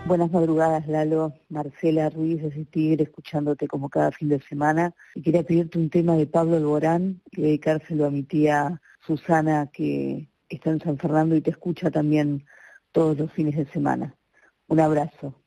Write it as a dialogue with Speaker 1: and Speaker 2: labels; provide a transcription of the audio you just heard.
Speaker 1: Buenas madrugadas, Lalo. Marcela Ruiz desde Tigre, escuchándote como cada fin de semana. Y quería pedirte un tema de Pablo Alborán y dedicárselo a mi tía Susana, que está en San Fernando y te escucha también todos los fines de semana. Un abrazo.